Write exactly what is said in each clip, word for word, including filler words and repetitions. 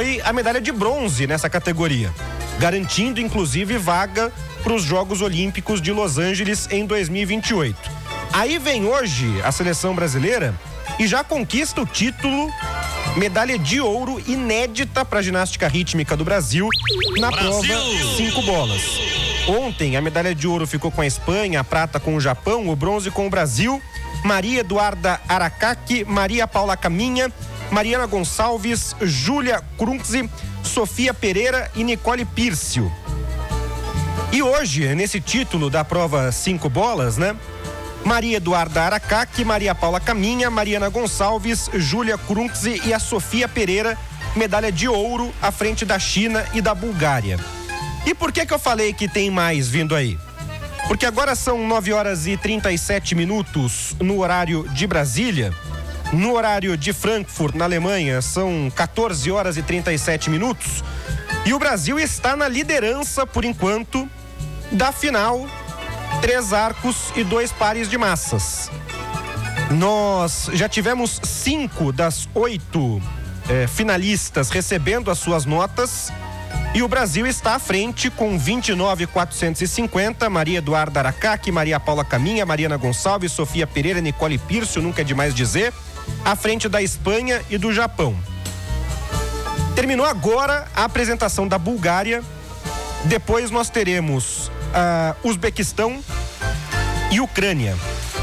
foi a medalha de bronze nessa categoria, garantindo inclusive vaga para os Jogos Olímpicos de Los Angeles em dois mil e vinte e oito. Aí vem hoje a seleção brasileira e já conquista o título, medalha de ouro inédita para a ginástica rítmica do Brasil na Brasil. prova cinco bolas. Ontem a medalha de ouro ficou com a Espanha, a prata com o Japão, o bronze com o Brasil. Maria Eduarda Aracaki, Maria Paula Caminha, Mariana Gonçalves, Júlia Krunze, Sofia Pereira e Nicole Pírcio. E hoje, nesse título da prova cinco bolas, né? Maria Eduarda Aracaki, Maria Paula Caminha, Mariana Gonçalves, Júlia Krunze e a Sofia Pereira, medalha de ouro à frente da China e da Bulgária. E por que que eu falei que tem mais vindo aí? Porque agora são nove horas e trinta e sete minutos no horário de Brasília. No horário de Frankfurt, na Alemanha, são quatorze horas e trinta e sete minutos. E o Brasil está na liderança, por enquanto, da final, três arcos e dois pares de massas. Nós já tivemos cinco das oito eh, finalistas recebendo as suas notas. E o Brasil está à frente com vinte e nove mil quatrocentos e cinquenta, Maria Eduarda Aracaki, Maria Paula Caminha, Mariana Gonçalves, Sofia Pereira, Nicole Pírcio, nunca é demais dizer, à frente da Espanha e do Japão. Terminou agora a apresentação da Bulgária, depois nós teremos uh, Uzbequistão e Ucrânia.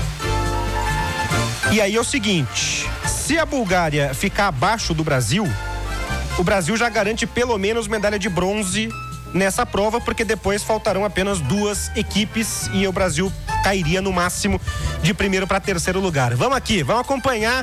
E aí é o seguinte, se a Bulgária ficar abaixo do Brasil, o Brasil já garante pelo menos medalha de bronze nessa prova, porque depois faltarão apenas duas equipes e o Brasil cairia no máximo de primeiro para terceiro lugar. Vamos aqui, vamos acompanhar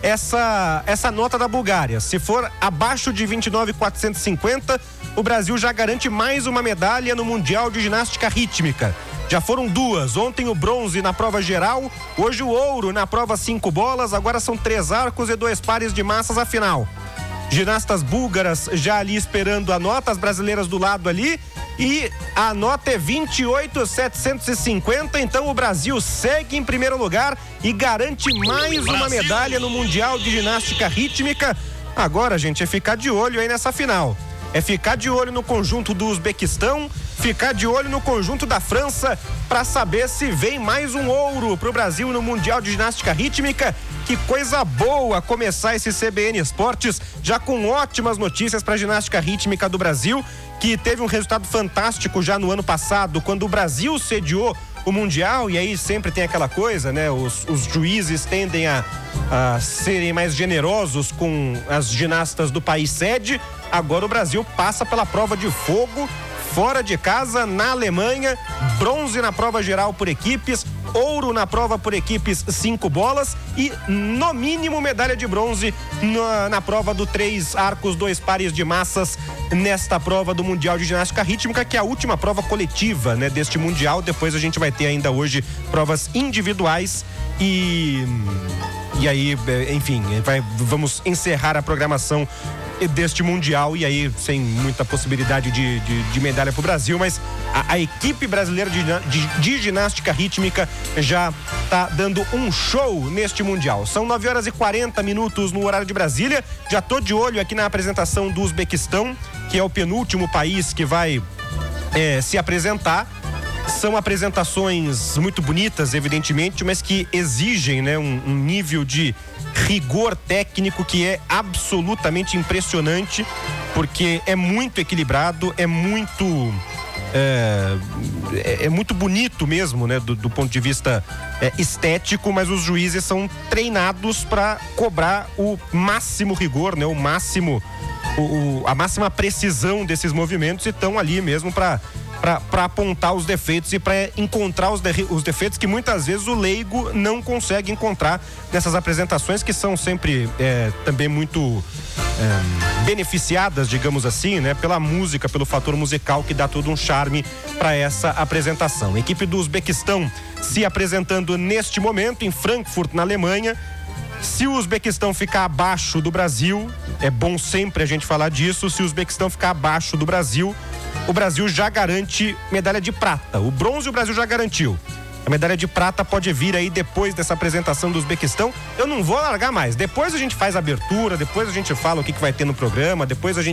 essa, essa nota da Bulgária. Se for abaixo de vinte e nove mil quatrocentos e cinquenta, o Brasil já garante mais uma medalha no Mundial de Ginástica Rítmica. Já foram duas, ontem o bronze na prova geral, hoje o ouro na prova cinco bolas, agora são três arcos e dois pares de massas a final. Ginastas búlgaras já ali esperando a nota, as brasileiras do lado ali, e a nota é vinte e oito mil setecentos e cinquenta, então o Brasil segue em primeiro lugar e garante mais Brasil. Uma medalha no Mundial de Ginástica Rítmica. Agora, gente, é ficar de olho aí nessa final. É ficar de olho no conjunto do Uzbequistão, ficar de olho no conjunto da França, para saber se vem mais um ouro pro Brasil no Mundial de Ginástica Rítmica. Que coisa boa começar esse C B N Esportes, já com ótimas notícias para a ginástica rítmica do Brasil, que teve um resultado fantástico já no ano passado, quando o Brasil sediou o Mundial, e aí sempre tem aquela coisa, né? Os, os juízes tendem a, a serem mais generosos com as ginastas do país sede. Agora o Brasil passa pela prova de fogo, fora de casa, na Alemanha, bronze na prova geral por equipes, ouro na prova por equipes cinco bolas e, no mínimo, medalha de bronze na, na prova do três arcos, dois pares de massas, nesta prova do Mundial de Ginástica Rítmica, que é a última prova coletiva, né, deste Mundial. Depois a gente vai ter ainda hoje provas individuais e, e aí, enfim, vai, vamos encerrar a programação deste Mundial, e aí sem muita possibilidade de, de, de medalha para o Brasil, mas a, a equipe brasileira de, de, de ginástica rítmica já está dando um show neste Mundial. São nove horas e quarenta minutos no horário de Brasília. Já tô de olho aqui na apresentação do Uzbequistão, que é o penúltimo país que vai é, se apresentar. São apresentações muito bonitas, evidentemente, mas que exigem, né, um, um nível de rigor técnico que é absolutamente impressionante, porque é muito equilibrado, é muito é, é muito bonito mesmo, né, do, do ponto de vista é, estético, mas os juízes são treinados para cobrar o máximo rigor, né, o máximo o, o, a máxima precisão desses movimentos, e estão ali mesmo para para apontar os defeitos e para encontrar os, de, os defeitos que muitas vezes o leigo não consegue encontrar nessas apresentações, que são sempre é, também muito é, beneficiadas, digamos assim, né, pela música, pelo fator musical, que dá todo um charme para essa apresentação. A equipe do Uzbequistão se apresentando neste momento em Frankfurt, na Alemanha. Se o Uzbequistão ficar abaixo do Brasil, é bom sempre a gente falar disso, se o Uzbequistão ficar abaixo do Brasil, o Brasil já garante medalha de prata. O bronze o Brasil já garantiu. A medalha de prata pode vir aí depois dessa apresentação do Uzbequistão. Eu não vou largar mais. Depois a gente faz a abertura, depois a gente fala o que, que vai ter no programa, depois a gente